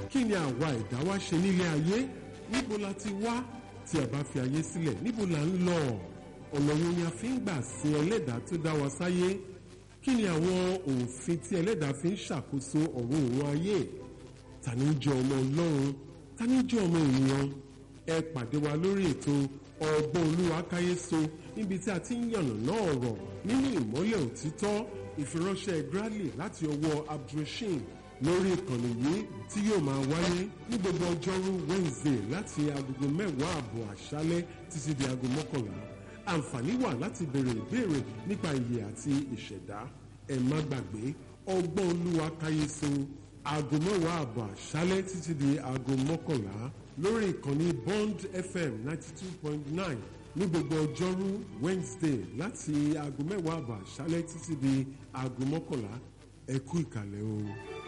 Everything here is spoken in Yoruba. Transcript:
kí ni àwa ẹ̀dá wá ṣe nílé ayé? Níbo la ti wá tí a bá fi ayé sílẹ̀? Níbo la ń lọ? Ọ̀nà wo ni a fi ń gbà sin ẹlẹ́dàá tó dá wa sáyé? Kí ni àwọn òfin tí ẹlẹ́dàá fi ń ṣàkóso ọ̀run òun ayé? Ta ni jẹ́ ọmọ Ọlọ́run? Ta ni jẹ́ ọmọ ènìyàn? Ẹ pàdé wa lórí ètò Ọgbọ́n Olúwa káyéso níbi tí a ti ń yànnàná ọ̀rọ̀ nínú ìmọ́lẹ̀ òtítọ́. Ìfiránṣẹ́ Bradley láti ọwọ́ Abdulrasheed lórí ìkànnì yìí tí yóò máa wáyé ní gbogbo ọjọ́rú Wednesday láti agogo 10:15 àṣálẹ́ títí di aago 11. Àǹfààní wà láti béèrè ìbéèrè nípa ìyè àti ìṣẹ̀dá. Ẹ má gbàgbé Ọgbọ́n Olúwa káyéso aago 10:15 àṣálẹ́ títí di aago 11 lórí ìkànnì Bond FM 92.9 ní gbogbo ọjọ́rú Wednesday láti aago 10:15 àṣálẹ́ títí di aago 11. Ẹ kú ìkàlẹ̀ o.